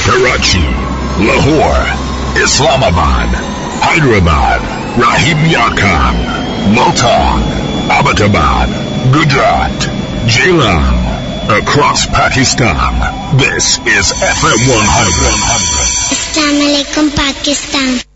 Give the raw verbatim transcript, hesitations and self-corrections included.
Karachi, Lahore, Islamabad, Hyderabad, Rahim Yarkhan, Multan, Abbottabad, Gujarat, Jailam, across Pakistan. This is F M one hundred. Assalamu alaikum, Pakistan.